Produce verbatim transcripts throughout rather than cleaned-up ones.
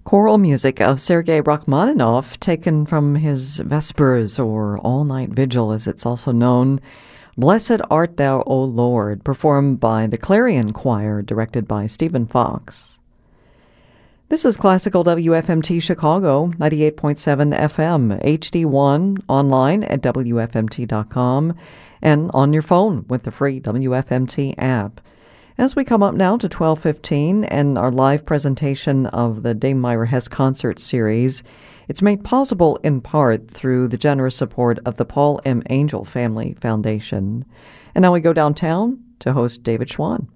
Choral music of Sergei Rachmaninoff, taken from his Vespers, or All-Night Vigil as it's also known. Blessed Art Thou, O Lord, performed by the Clarion Choir, directed by Stephen Fox. This is Classical W F M T Chicago, ninety-eight point seven F M, H D one, online at W F M T dot com, and on your phone with the free W F M T app. As we come up now to twelve fifteen and our live presentation of the Dame Myra Hess Concert Series, it's made possible in part through the generous support of the Paul M. Angel Family Foundation. And now we go downtown to host David Schwann.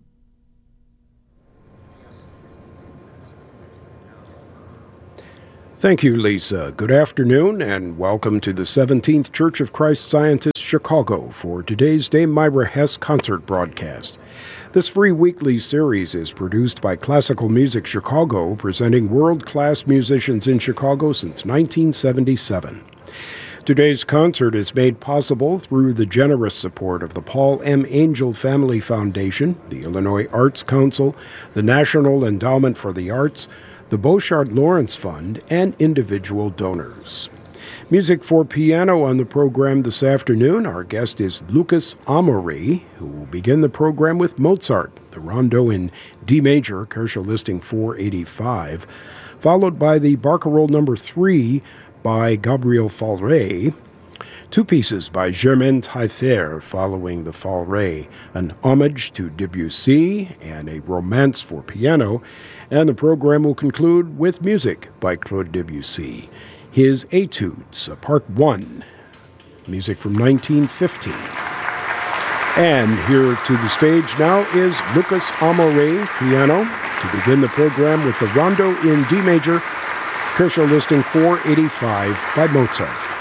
Thank you, Lisa. Good afternoon, and welcome to the seventeenth Church of Christ Scientist Chicago for today's Dame Myra Hess concert broadcast. This free weekly series is produced by Classical Music Chicago, presenting world-class musicians in Chicago since nineteen seventy-seven. Today's concert is made possible through the generous support of the Paul M. Angel Family Foundation, the Illinois Arts Council, the National Endowment for the Arts, the Beauchard Lawrence Fund, and individual donors. Music for piano on the program this afternoon. Our guest is Lucas Amaury, who will begin the program with Mozart, the Rondo in D major, Kershaw listing four eighty-five, followed by the Barcarolle number three by Gabriel Fauré, two pieces by Germaine Taillefer following the Fauré, an homage to Debussy and a romance for piano, and the program will conclude with music by Claude Debussy. His Etudes, Part one, music from nineteen fifteen. And here to the stage now is Lucas Amaury, piano, to begin the program with the Rondo in D major, Kershaw listing four eighty-five by Mozart.